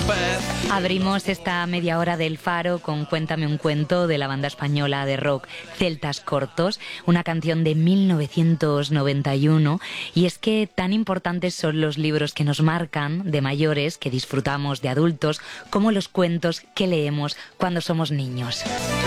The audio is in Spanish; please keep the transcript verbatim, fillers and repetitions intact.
pez. Abrimos esta media hora del Faro con Cuéntame un cuento de la banda española de rock Celtas Cortos, una canción de mil novecientos noventa y uno, y es que tan importantes son los libros que nos marcan de mayores, que disfrutamos de adultos, como los cuentos que leemos cuando somos niños.